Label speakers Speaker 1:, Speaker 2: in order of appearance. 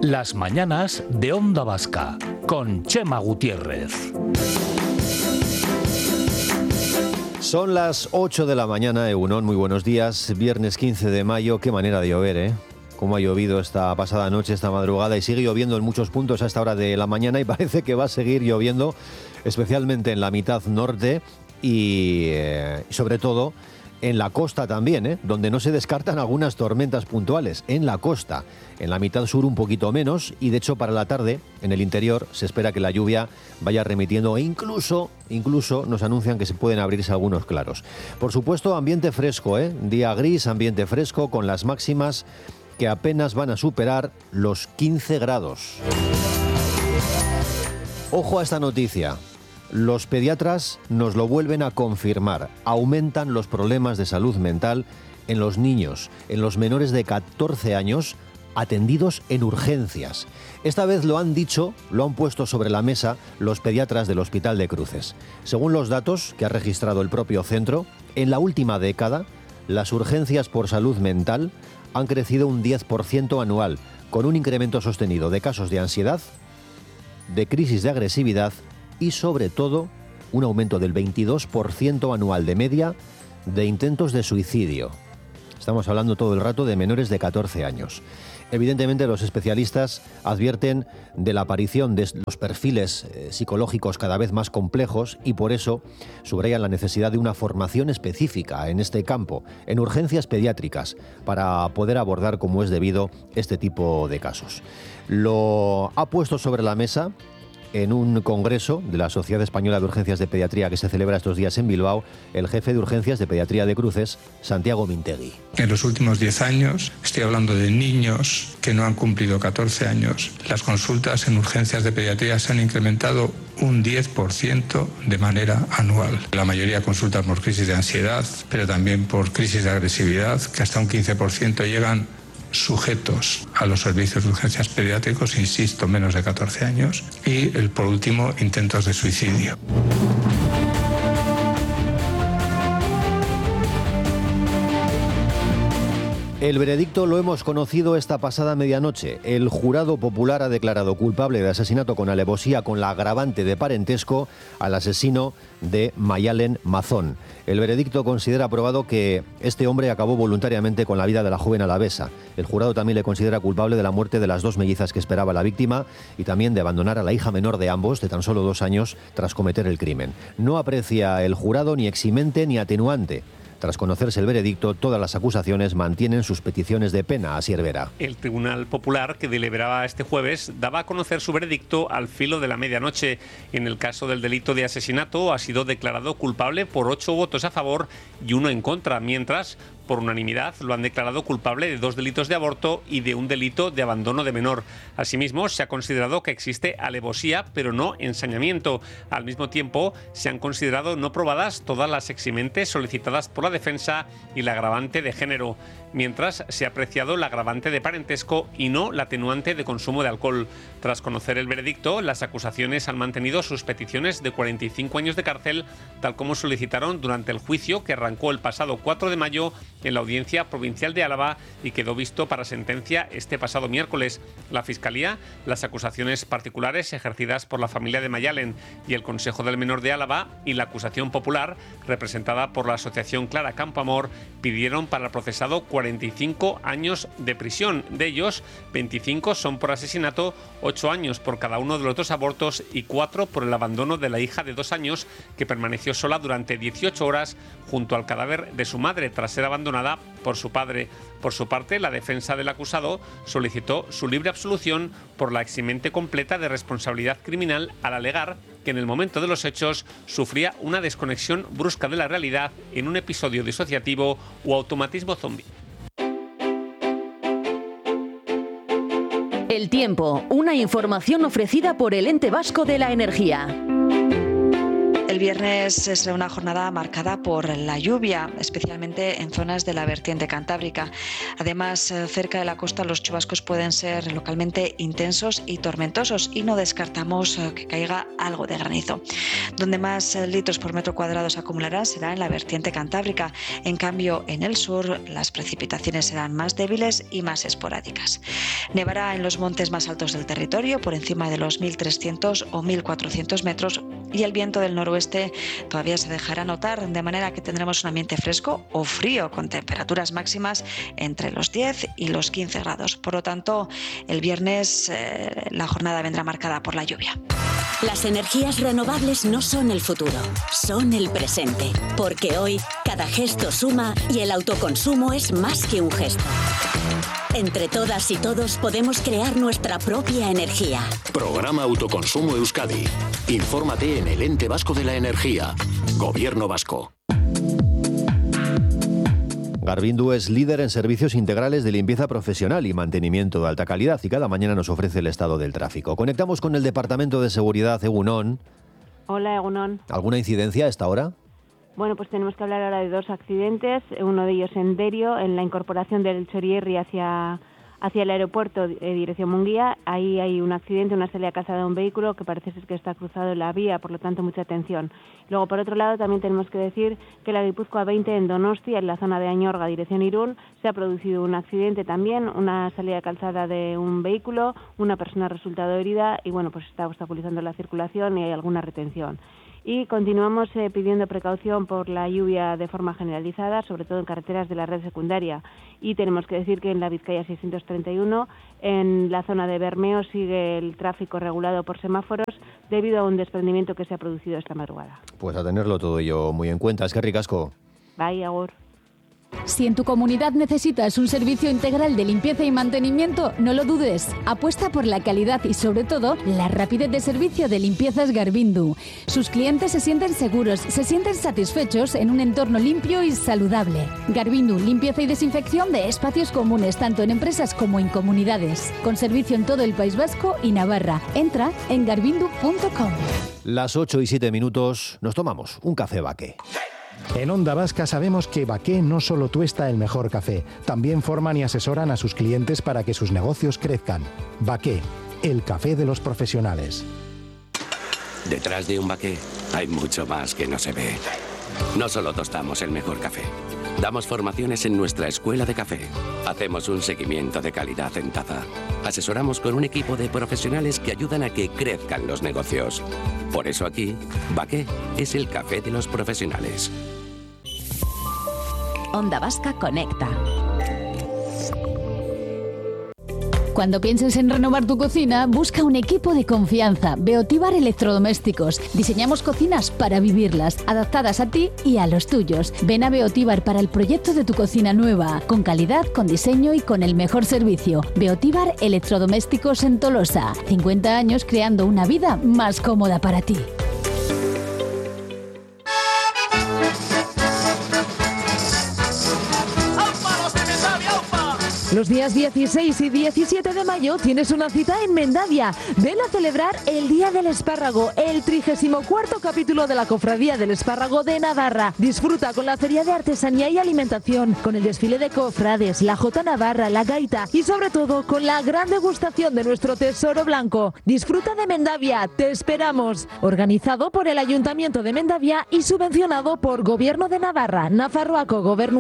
Speaker 1: Las mañanas de Onda Vasca, con Chema Gutiérrez.
Speaker 2: Son las 8 de la mañana, Egunon, muy buenos días. Viernes 15 de mayo, qué manera de llover, ¿eh? Cómo ha llovido esta pasada noche, esta madrugada, y sigue lloviendo en muchos puntos a esta hora de la mañana, y parece que va a seguir lloviendo, especialmente en la mitad norte y sobre todo en la costa también, donde no se descartan algunas tormentas puntuales. En la costa, en la mitad sur un poquito menos, y de hecho para la tarde en el interior se espera que la lluvia vaya remitiendo, e incluso nos anuncian que se pueden abrirse algunos claros. Por supuesto, ambiente fresco, día gris, ambiente fresco, con las máximas que apenas van a superar los 15 grados. Ojo a esta noticia. Los pediatras nos lo vuelven a confirmar. Aumentan los problemas de salud mental en los niños, en los menores de 14 años, atendidos en urgencias. Esta vez lo han dicho, lo han puesto sobre la mesa los pediatras del Hospital de Cruces. Según los datos que ha registrado el propio centro, en la última década, las urgencias por salud mental han crecido un 10% anual, con un incremento sostenido de casos de ansiedad, de crisis de agresividad y, sobre todo, un aumento del 22% anual de media de intentos de suicidio. Estamos hablando todo el rato de menores de 14 años. Evidentemente, los especialistas advierten de la aparición de los perfiles psicológicos cada vez más complejos, y por eso subrayan la necesidad de una formación específica en este campo, en urgencias pediátricas, para poder abordar como es debido este tipo de casos. Lo ha puesto sobre la mesa en un congreso de la Sociedad Española de Urgencias de Pediatría que se celebra estos días en Bilbao, el jefe de Urgencias de Pediatría de Cruces, Santiago Mintegui.
Speaker 3: En los últimos 10 años, estoy hablando de niños que no han cumplido 14 años, las consultas en urgencias de pediatría se han incrementado un 10% de manera anual. La mayoría consultan por crisis de ansiedad, pero también por crisis de agresividad, que hasta un 15% llegan sujetos a los servicios de urgencias pediátricos, insisto, menos de 14 años, y por último, intentos de suicidio.
Speaker 2: El veredicto lo hemos conocido esta pasada medianoche. El jurado popular ha declarado culpable de asesinato con alevosía con la agravante de parentesco al asesino de Mayalen Mazón. El veredicto considera probado que este hombre acabó voluntariamente con la vida de la joven alavesa. El jurado también le considera culpable de la muerte de las dos mellizas que esperaba la víctima, y también de abandonar a la hija menor de ambos, de tan solo 2 años, tras cometer el crimen. No aprecia el jurado ni eximente ni atenuante. Tras conocerse el veredicto, todas las acusaciones mantienen sus peticiones de pena. Asier Vera.
Speaker 4: El Tribunal Popular, que deliberaba este jueves, daba a conocer su veredicto al filo de la medianoche. En el caso del delito de asesinato, ha sido declarado culpable por 8 votos a favor y 1 en contra, mientras, por unanimidad, lo han declarado culpable de 2 delitos de aborto y de un delito de abandono de menor. Asimismo, se ha considerado que existe alevosía, pero no ensañamiento. Al mismo tiempo, se han considerado no probadas todas las eximentes solicitadas por la defensa y la agravante de género, mientras se ha apreciado la agravante de parentesco y no la atenuante de consumo de alcohol. Tras conocer el veredicto, las acusaciones han mantenido sus peticiones de 45 años de cárcel, tal como solicitaron durante el juicio que arrancó el pasado 4 de mayo en la Audiencia Provincial de Álava y quedó visto para sentencia este pasado miércoles. La Fiscalía, las acusaciones particulares ejercidas por la familia de Mayalen y el Consejo del Menor de Álava, y la acusación popular, representada por la Asociación Clara Campoamor, pidieron para el procesado 45 años de prisión. De ellos, 25 son por asesinato, 8 años por cada uno de los 2 abortos y 4 por el abandono de la hija de 2 años, que permaneció sola durante 18 horas junto al cadáver de su madre tras ser abandonada por su padre. Por su parte, la defensa del acusado solicitó su libre absolución por la eximente completa de responsabilidad criminal, al alegar que en el momento de los hechos sufría una desconexión brusca de la realidad en un episodio disociativo o automatismo zombie.
Speaker 5: El tiempo, una información ofrecida por el Ente Vasco de la Energía. El viernes será una jornada marcada por la lluvia, especialmente en zonas de la vertiente cantábrica. Además, cerca de la costa los chubascos pueden ser localmente intensos y tormentosos y no descartamos que caiga algo de granizo. Donde más litros por metro cuadrado se acumularán será en la vertiente cantábrica. En cambio, en el sur las precipitaciones serán más débiles y más esporádicas. Nevará en los montes más altos del territorio, por encima de los 1.300 o 1.400 metros, y el viento del noroeste todavía se dejará notar, de manera que tendremos un ambiente fresco o frío, con temperaturas máximas entre los 10 y los 15 grados. Por lo tanto, el viernes la jornada vendrá marcada por la lluvia.
Speaker 6: Las energías renovables no son el futuro, son el presente. Porque hoy, cada gesto suma y el autoconsumo es más que un gesto. Entre todas y todos podemos crear nuestra propia energía.
Speaker 7: Programa Autoconsumo Euskadi. Infórmate en el Ente Vasco de la Energía. Gobierno Vasco.
Speaker 2: Garvindu es líder en servicios integrales de limpieza profesional y mantenimiento de alta calidad y cada mañana nos ofrece el estado del tráfico. Conectamos con el Departamento de Seguridad, Egunon.
Speaker 8: Hola, Egunon.
Speaker 2: ¿Alguna incidencia a esta hora?
Speaker 8: Bueno, pues tenemos que hablar ahora de 2 accidentes, uno de ellos en Derio, en la incorporación del Chorierri hacia el aeropuerto dirección Munguía. Ahí hay un accidente, una salida a casa de un vehículo que parece ser que está cruzado en la vía, por lo tanto mucha atención. Luego, por otro lado, también tenemos que decir que la Guipúzcoa 20 en Donostia, en la zona de Añorga, dirección Irún, se ha producido un accidente también, una salida calzada de un vehículo, una persona ha resultado herida y bueno, pues está obstaculizando la circulación y hay alguna retención. Y continuamos pidiendo precaución por la lluvia de forma generalizada, sobre todo en carreteras de la red secundaria. Y tenemos que decir que en la Vizcaya 631, en la zona de Bermeo, sigue el tráfico regulado por semáforos debido a un desprendimiento que se ha producido esta madrugada.
Speaker 2: Pues a tenerlo todo ello muy en cuenta. Es que ricasco.
Speaker 8: Bye, agur.
Speaker 9: Si en tu comunidad necesitas un servicio integral de limpieza y mantenimiento, no lo dudes. Apuesta por la calidad y, sobre todo, la rapidez de servicio de Limpiezas Garvindu. Sus clientes se sienten seguros, se sienten satisfechos en un entorno limpio y saludable. Garvindu, limpieza y desinfección de espacios comunes, tanto en empresas como en comunidades. Con servicio en todo el País Vasco y Navarra. Entra en garvindu.com.
Speaker 2: Las 8:07, nos tomamos un café Baqué.
Speaker 10: En Onda Vasca sabemos que Baqué no solo tuesta el mejor café, también forman y asesoran a sus clientes para que sus negocios crezcan. Baqué, el café de los profesionales.
Speaker 11: Detrás de un Baqué hay mucho más que no se ve. No solo tostamos el mejor café, damos formaciones en nuestra escuela de café. Hacemos un seguimiento de calidad en taza. Asesoramos con un equipo de profesionales que ayudan a que crezcan los negocios. Por eso aquí, Baqué es el café de los profesionales.
Speaker 6: Onda Vasca conecta.
Speaker 9: Cuando pienses en renovar tu cocina, busca un equipo de confianza. Beotíbar Electrodomésticos. Diseñamos cocinas para vivirlas, adaptadas a ti y a los tuyos. Ven a Beotíbar para el proyecto de tu cocina nueva, con calidad, con diseño y con el mejor servicio. Beotíbar Electrodomésticos en Tolosa. 50 años creando una vida más cómoda para ti.
Speaker 12: Los días 16 y 17 de mayo tienes una cita en Mendavia. Ven a celebrar el Día del Espárrago, el 34º capítulo de la Cofradía del Espárrago de Navarra. Disfruta con la feria de artesanía y alimentación, con el desfile de cofrades, la Jota Navarra, la gaita y sobre todo con la gran degustación de nuestro tesoro blanco. Disfruta de Mendavia, te esperamos. Organizado por el Ayuntamiento de Mendavia y subvencionado por Gobierno de Navarra, Nafarroako Gobernu